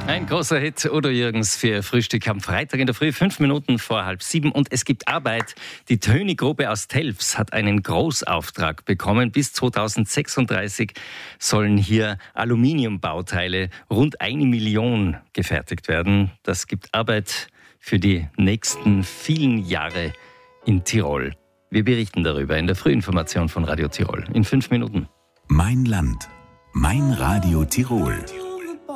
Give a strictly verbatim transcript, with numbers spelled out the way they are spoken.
Ein großer Hit, Udo Jürgens für Frühstück am Freitag in der Früh, fünf Minuten vor halb sieben. Und es gibt Arbeit. Die Töni-Gruppe aus Telfs hat einen Großauftrag bekommen. Bis zweitausendsechsunddreißig sollen hier Aluminiumbauteile rund eine Million gefertigt werden. Das gibt Arbeit für die nächsten vielen Jahre in Tirol. Wir berichten darüber in der Frühinformation von Radio Tirol in fünf Minuten. Mein Land, mein Radio Tirol.